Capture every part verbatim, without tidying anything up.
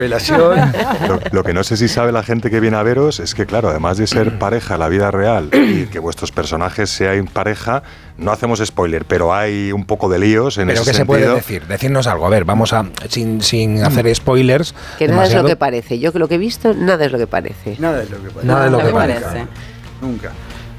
Relación. Lo, lo que no sé si sabe la gente que viene a veros es que, claro, además de ser pareja en la vida real y que vuestros personajes sean pareja, no hacemos spoiler, pero hay un poco de líos en ¿Pero ese qué sentido. se puede decir? Decirnos algo. A ver, vamos a, sin, sin hacer spoilers. Que nada demasiado. es lo que parece. Yo que lo que he visto, nada es lo que parece. Nada es lo que parece. Nada es lo que Nunca. parece. Nunca.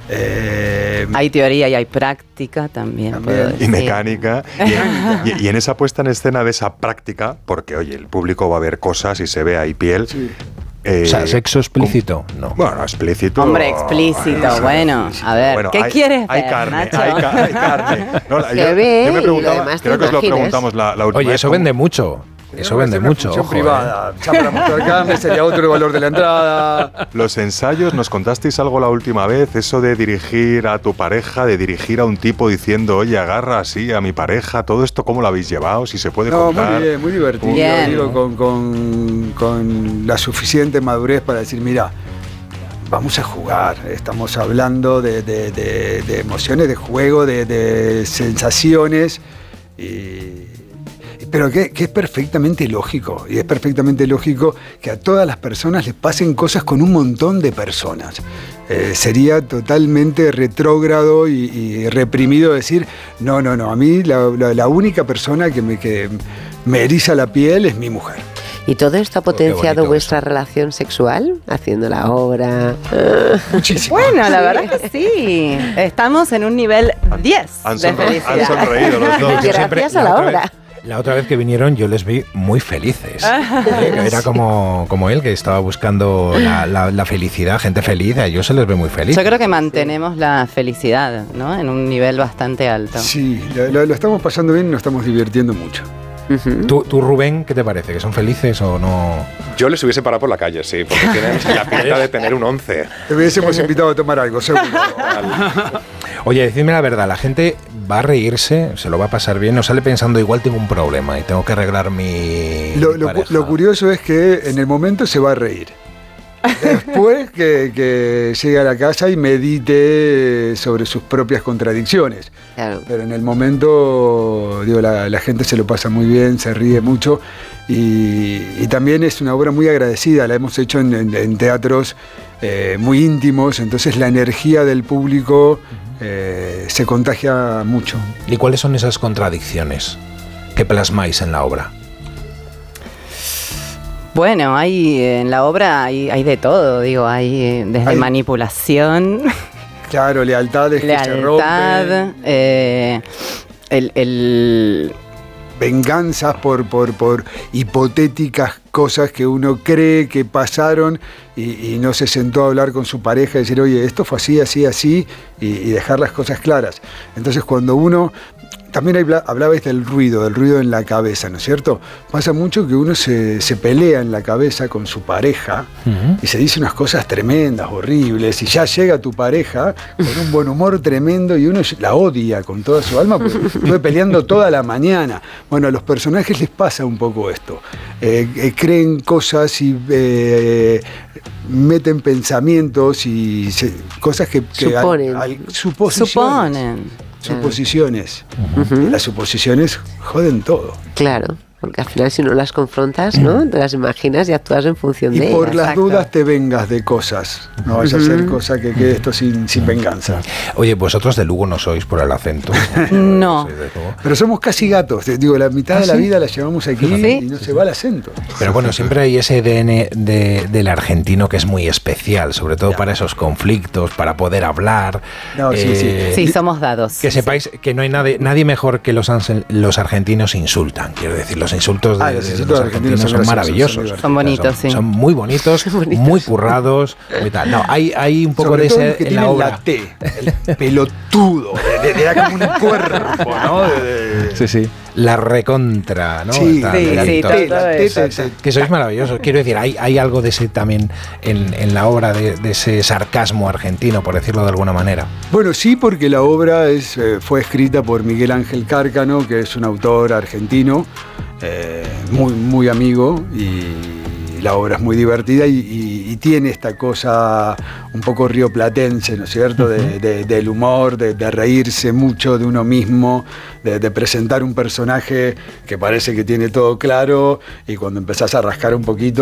Eh, Hay teoría y hay práctica también. También. puedo Y decir. mecánica. Y en, y, y en esa puesta en escena de esa práctica, porque, oye, el público va a ver cosas y se ve ahí piel. sí. eh, O sea, ¿sexo explícito? No. Bueno, explícito. Hombre, explícito, Ay, bueno, a ver, Bueno, ¿qué hay, quieres hay ver, carne, Nacho? hay, ca- hay carne. No, la- Se yo, ve yo me y lo preguntaba, demás te creo que os lo imagines. preguntamos la, la última Oye, vez, eso ¿cómo- vende mucho. Eso vende Una mucho. función Ojo, eh. privada. Ya para mostrar carne sería otro valor de la entrada. Los ensayos, nos contasteis algo la última vez, eso de dirigir a tu pareja, de dirigir a un tipo diciendo, oye, agarra así a mi pareja, todo esto, ¿cómo lo habéis llevado? Si se puede No, contar. muy bien, muy divertido. Bien. Digo, con, con, con la suficiente madurez para decir, mira, vamos a jugar. Estamos hablando de, de, de, de emociones, de juego, de, de sensaciones. Y, pero que, que es perfectamente lógico. Y es perfectamente lógico que a todas las personas les pasen cosas con un montón de personas. Eh, sería totalmente retrógrado y, y reprimido decir, no, no, no, a mí la, la, la única persona que me, que me eriza la piel es mi mujer. ¿Y todo esto ha potenciado bonito vuestra relación sexual? Haciendo la obra. Muchísimo. Bueno, la verdad que sí. Estamos en un nivel diez Han, de sonro- han felicidad. sonreído los dos. Yo siempre- Gracias a la otra obra. vez- la otra vez que vinieron yo les vi muy felices. Eh, que Era como, como él, que estaba buscando la, la- la felicidad, gente feliz, a ellos se les ve muy feliz. Yo creo que mantenemos la felicidad, ¿no? En un nivel bastante alto. Sí, lo, lo- lo estamos pasando bien y nos estamos divirtiendo mucho. Ujú. ¿Tú, tú, Rubén, qué te parece? ¿Que son felices o no? Yo les hubiese parado por la calle, sí, porque tienen la pinta de tener un once. Te hubiésemos invitado a tomar algo, seguro. Oye, decidme la verdad, la gente va a reírse, se lo va a pasar bien, o sale pensando igual tengo un problema y tengo que arreglar mi, Lo, mi lo cu- pareja. lo curioso es que en el momento se va a reír. Después que, que llegue a la casa y medite sobre sus propias contradicciones. Claro. Pero en el momento, digo, la, la gente se lo pasa muy bien, se ríe mucho y, y también es una obra muy agradecida, la hemos hecho en, en- en teatros eh, muy íntimos, entonces la energía del público eh, se contagia mucho. ¿Y cuáles son esas contradicciones que plasmáis en la obra? Bueno, hay en la obra hay, hay de todo, digo, hay eh, desde Hay- manipulación, Claro, lealtades que se rompen. lealtad, eh, el, el- Venganzas por, por, por hipotéticas cosas que uno cree que pasaron y, y no se sentó a hablar con su pareja y decir, oye, esto fue así, así, así, y, y dejar las cosas claras. Entonces cuando uno, también habla- hablabais del ruido, del ruido en la cabeza, ¿no es cierto? Pasa mucho que uno se, se pelea en la cabeza con su pareja y se dice unas cosas tremendas, horribles, y ya llega tu pareja con un buen humor tremendo y uno la odia con toda su alma porque estuve peleando toda la mañana. Bueno, a los personajes les pasa un poco esto. Eh, eh, creen cosas y eh, meten pensamientos y se- cosas que... que Suponen. al- suposiciones. suponen. Suposiciones. Las suposiciones joden todo. Claro, porque al final si no las confrontas, ¿no? Te las imaginas y actúas en función Y de por ellas. las exacto. dudas te vengas de cosas. No vayas a hacer cosa que quede esto sin, sin venganza. Oye, vosotros de Lugo no sois por el acento. No. Sois de Lugo. Pero somos casi gatos. Te digo, la mitad de la vida la llevamos aquí ¿Sí? y no se va el acento. Pero bueno, siempre hay ese A D N de- del argentino que es muy especial, sobre todo para esos conflictos, para poder hablar. No, sí, sí. Sí, somos dados. Que sepáis que no hay nadie, nadie mejor que los, anse- los argentinos insultan. Quiero decir, los insultos de, Ah, de- los de insultos los argentinos son, graciosos, maravillosos. son Son bonitos, sí. Son muy bonitos, muy currados, muy tal. No, hay, hay un poco Sobre de todo ese los que en la tienen obra. la T, el pelotudo, de, de- de dar como un cuerpo, ¿no? De- de- Sí, sí. La recontra, ¿no? Sí, Tal, sí, tal, sí, tal. T, todo la T, eso. te- te- Que sois maravillosos. Quiero decir, hay, hay algo de ese también en, en la obra, de, de ese sarcasmo argentino, por decirlo de alguna manera. Bueno, sí, porque la obra es, eh, fue escrita por Miguel Ángel Cárcano, que es un autor argentino, eh, muy, muy amigo, y la obra es muy divertida y, y- y tiene esta cosa un poco rioplatense, ¿no es cierto?, de, de, del humor, de, de reírse mucho de uno mismo, de, de presentar un personaje que parece que tiene todo claro y cuando empezás a rascar un poquito